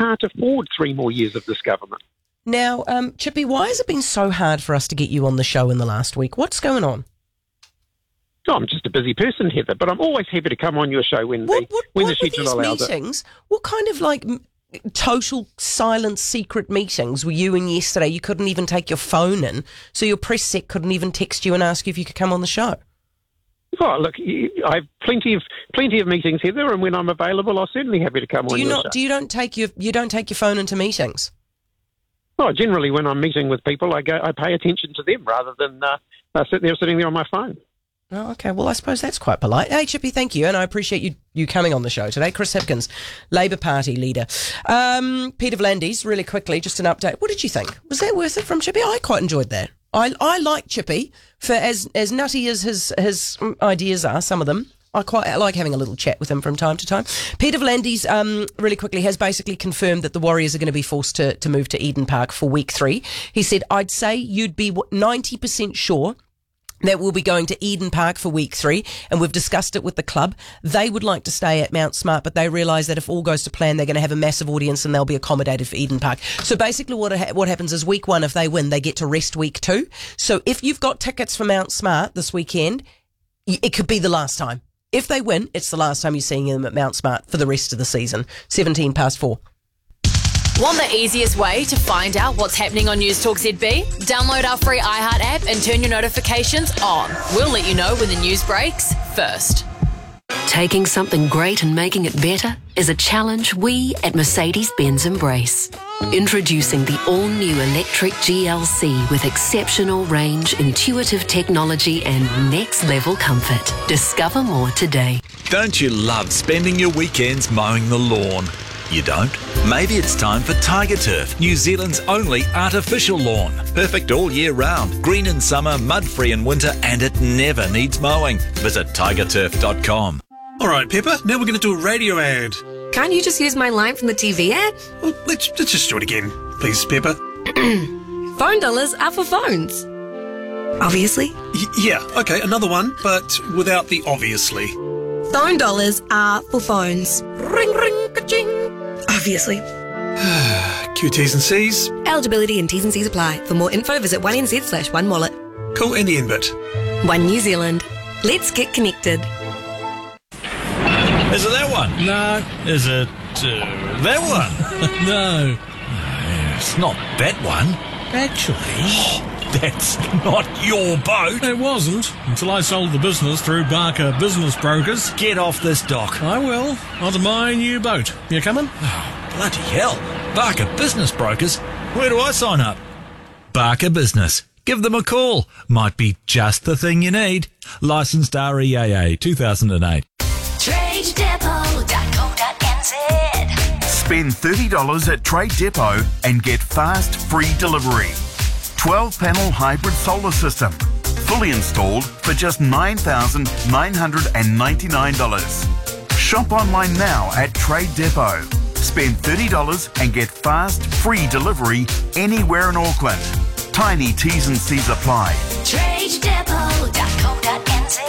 can't afford 3 more years of this government. Now, Chippy, why has it been so hard for us to get you on the show in the last week? What's going on? Oh, I'm just a busy person, Heather, but I'm always happy to come on your show when the schedule allows it. What kind of total silent secret meetings were you in yesterday? You couldn't even take your phone in, so your press sec couldn't even text you and ask you if you could come on the show. Oh, look, I have plenty of meetings, Heather, and when I'm available, I'm certainly happy to come on your show. You don't take your phone into meetings? Oh, generally when I'm meeting with people, I pay attention to them rather than sitting there on my phone. Oh, okay. Well, I suppose that's quite polite. Hey, Chippy, thank you, and I appreciate you coming on the show today. Chris Hipkins, Labour Party leader. Peter V'landys, really quickly, just an update. What did you think? Was that worth it from Chippy? I quite enjoyed that. I like Chippy for as nutty as his ideas are, some of them. I like having a little chat with him from time to time. Peter V'landys, really quickly, has basically confirmed that the Warriors are going to be forced to move to Eden Park for week 3. He said, I'd say you'd be 90% sure that we'll be going to Eden Park for week 3, and we've discussed it with the club. They would like to stay at Mount Smart, but they realise that if all goes to plan, they're going to have a massive audience and they'll be accommodated for Eden Park. So basically what happens is week 1, if they win, they get to rest week 2. So if you've got tickets for Mount Smart this weekend, it could be the last time. If they win, it's the last time you're seeing them at Mount Smart for the rest of the season. 4:17. Want the easiest way to find out what's happening on News Talk ZB? Download our free iHeart app and turn your notifications on. We'll let you know when the news breaks first. Taking something great and making it better is a challenge we at Mercedes-Benz embrace. Introducing the all-new electric GLC with exceptional range, intuitive technology and next-level comfort. Discover more today. Don't you love spending your weekends mowing the lawn? You don't? Maybe it's time for Tiger Turf, New Zealand's only artificial lawn. Perfect all year round, green in summer, mud-free in winter, and it never needs mowing. Visit tigerturf.com. All right, Pepper, now we're going to do a radio ad. Can't you just use my line from the TV ad? Well, let's just do it again. Please, Pepper. Phone dollars are for phones. Obviously. Yeah, okay, another one, but without the obviously. Phone dollars are for phones. Ring, ring, ka-ching. Obviously. Qt's and C's. Eligibility and T's and C's apply. For more info, visit 1nz/1wallet. Cool, and the end bit. One New Zealand. Let's get connected. Is it that one? No. Is it that one? No. It's not that one. Actually... That's not your boat. It wasn't, until I sold the business through Barker Business Brokers. Get off this dock. I will, onto my new boat. You coming? Oh, bloody hell. Barker Business Brokers? Where do I sign up? Barker Business. Give them a call. Might be just the thing you need. Licensed REAA 2008. TradeDepot.co.nz. Spend $30 at Trade Depot and get fast, free delivery. 12-panel hybrid solar system, fully installed for just $9,999. Shop online now at Trade Depot. Spend $30 and get fast, free delivery anywhere in Auckland. Tiny T's and C's apply. TradeDepot.co.nz.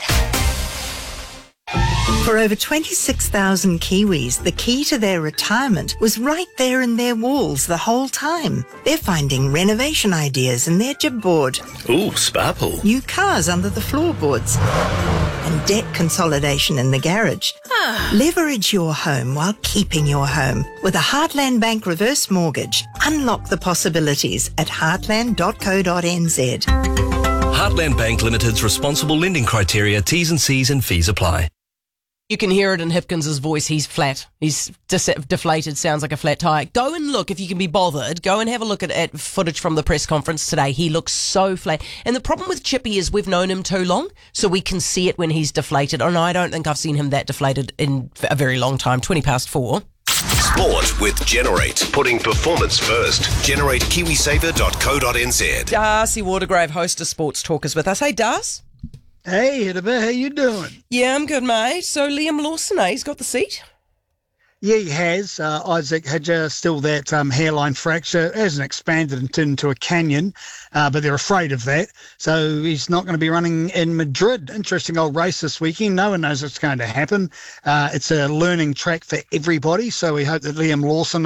For over 26,000 Kiwis, the key to their retirement was right there in their walls the whole time. They're finding renovation ideas in their jib board. Ooh, spa pool. New cars under the floorboards. And debt consolidation in the garage. Leverage your home while keeping your home. With a Heartland Bank reverse mortgage. Unlock the possibilities at heartland.co.nz. Heartland Bank Limited's responsible lending criteria, T's and C's and fees apply. You can hear it in Hipkins' voice. He's flat. He's deflated. Sounds like a flat tire. Go and look, if you can be bothered, go and have a look at footage from the press conference today. He looks so flat. And the problem with Chippy is we've known him too long, so we can see it when he's deflated. And I don't think I've seen him that deflated in a very long time. 4:20. Sport with Generate. Putting performance first. GenerateKiwiSaver.co.nz. Darcy Watergrave, host of Sports Talk, is with us. Hey, Darcy. Hey, Edaba, how you doing? Yeah, I'm good, mate. So Liam Lawson, he's got the seat? Yeah, he has. Isaac Hadja, still that hairline fracture. It hasn't expanded and turned into a canyon, but they're afraid of that. So he's not going to be running in Madrid. Interesting old race this weekend. No one knows what's going to happen. It's a learning track for everybody, so we hope that Liam Lawson